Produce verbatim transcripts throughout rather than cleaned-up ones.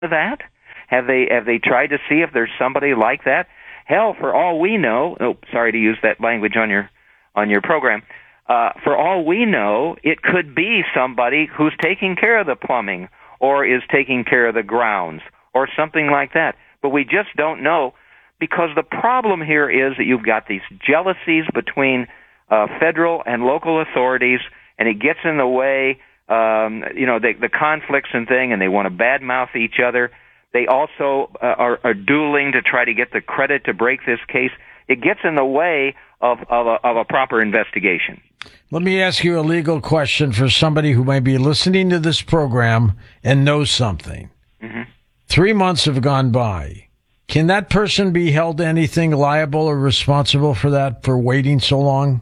that? Have they have they tried to see if there's somebody like that? Hell, for all we know, oh, sorry to use that language on your on your program. Uh, for all we know, it could be somebody who's taking care of the plumbing or is taking care of the grounds or something like that. But we just don't know, because the problem here is that you've got these jealousies between uh, federal and local authorities, and it gets in the way, um, you know, the, the conflicts and thing, and they want to badmouth each other. They also uh, are, are dueling to try to get the credit to break this case. It gets in the way of, of, a, of a proper investigation. Let me ask you a legal question for somebody who might be listening to this program and knows something. Mm-hmm. Three months have gone by. Can that person be held to anything liable or responsible for that, for waiting so long?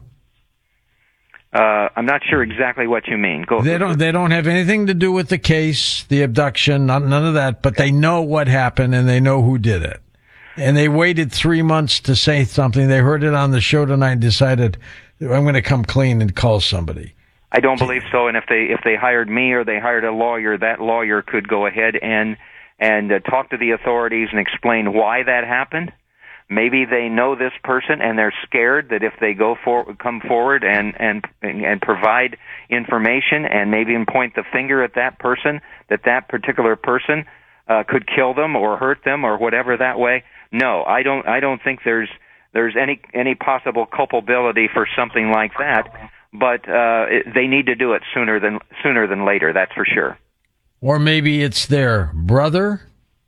Uh, I'm not sure exactly what you mean. Go. They don't. They don't have anything to do with the case, the abduction, not, none of that. But they know what happened and they know who did it. And they waited three months to say something. They heard it on the show tonight and decided, I'm going to come clean and call somebody. I don't believe so. And if they if they hired me or they hired a lawyer, that lawyer could go ahead and and uh, talk to the authorities and explain why that happened. Maybe they know this person and they're scared that if they go for come forward and and and provide information and maybe even point the finger at that person, that that particular person uh, could kill them or hurt them or whatever that way. No, I don't. I don't think there's there's any any possible culpability for something like that. But uh, it, they need to do it sooner than sooner than later. That's for sure. Or maybe it's their brother.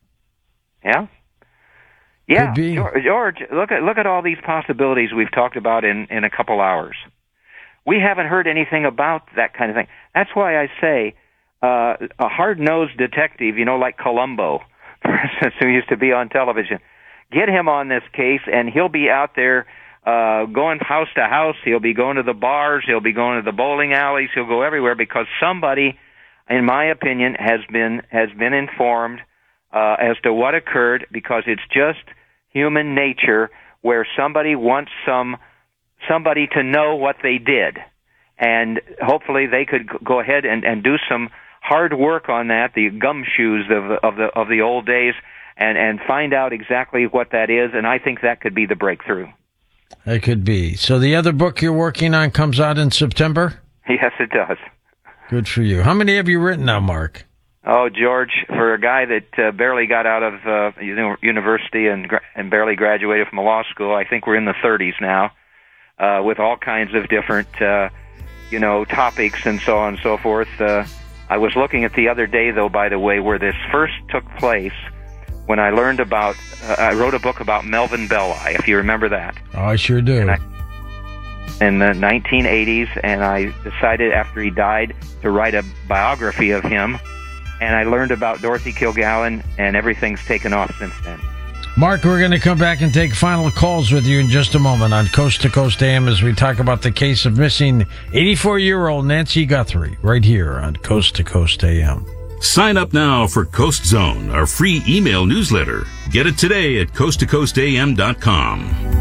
Yeah. Yeah, George, look at look at all these possibilities we've talked about in, in a couple hours. We haven't heard anything about that kind of thing. That's why I say uh, a hard-nosed detective, you know, like Columbo, for instance, who used to be on television, get him on this case, and he'll be out there uh, going house to house. He'll be going to the bars. He'll be going to the bowling alleys. He'll go everywhere because somebody, in my opinion, has been has been informed uh, as to what occurred, because it's just human nature where somebody wants some somebody to know what they did, and hopefully they could go ahead and, and do some hard work on that, the gumshoes of the, of the of the old days, and and find out exactly what that is. And I think that could be the breakthrough. It could be. So the other book you're working on comes out in September? Yes, it does. Good for you. How many have you written now, Mark? Oh, George, for a guy that uh, barely got out of uh, university and gra- and barely graduated from a law school, I think we're in the thirties now, uh, with all kinds of different, uh, you know, topics and so on and so forth. Uh, I was looking at the other day, though, by the way, where this first took place, when I learned about, uh, I wrote a book about Melvin Belli, if you remember that. Oh, I sure do. And I, in the nineteen eighties, and I decided after he died to write a biography of him. And I learned about Dorothy Kilgallen, and everything's taken off since then. Mark, we're going to come back and take final calls with you in just a moment on Coast to Coast A M as we talk about the case of missing eighty-four-year-old Nancy Guthrie right here on Coast to Coast A M. Sign up now for Coast Zone, our free email newsletter. Get it today at coast to coast a m dot com.